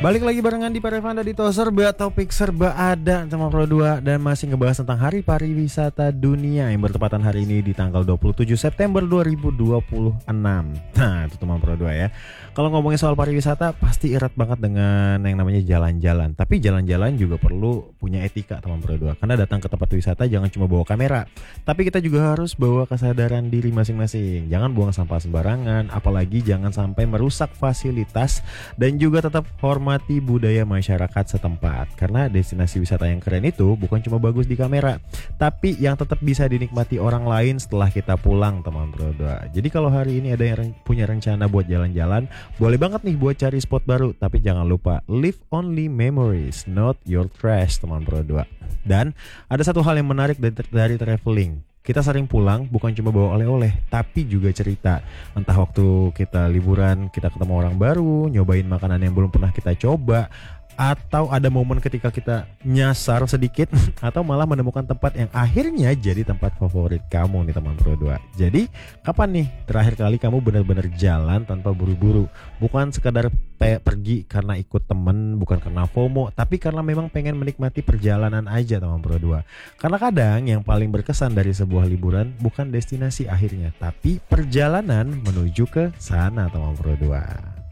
Balik lagi barengan di Parevanda di Serba, topik serba ada sama Pro 2 dan masih ngebahas tentang Hari Pariwisata Dunia yang bertepatan hari ini di tanggal 27 September 2026. Nah, itu teman Pro 2 ya. Kalau ngomongin soal pariwisata pasti erat banget dengan yang namanya jalan-jalan. Tapi jalan-jalan juga perlu punya etika teman Pro 2. Karena datang ke tempat wisata jangan cuma bawa kamera, tapi kita juga harus bawa kesadaran diri masing-masing. Jangan buang sampah sembarangan, apalagi jangan sampai merusak fasilitas dan juga tetap hormati budaya masyarakat setempat. Karena destinasi wisata yang keren itu bukan cuma bagus di kamera, tapi yang tetap bisa dinikmati orang lain setelah kita pulang teman Pro 2. Jadi kalau hari ini ada yang punya rencana buat jalan-jalan, boleh banget nih buat cari spot baru. Tapi jangan lupa live only memories, not your trash teman Pro 2. Dan ada satu hal yang menarik dari traveling. Kita sering pulang bukan cuma bawa oleh-oleh, tapi juga cerita. Entah waktu kita liburan, kita ketemu orang baru, nyobain makanan yang belum pernah kita coba, atau ada momen ketika kita nyasar sedikit atau malah menemukan tempat yang akhirnya jadi tempat favorit kamu nih teman Pro 2. Jadi kapan nih terakhir kali kamu benar-benar jalan tanpa buru-buru? Bukan sekadar pergi karena ikut temen, bukan karena FOMO, tapi karena memang pengen menikmati perjalanan aja teman Pro 2. Karena kadang yang paling berkesan dari sebuah liburan bukan destinasi akhirnya, tapi perjalanan menuju ke sana teman Pro 2.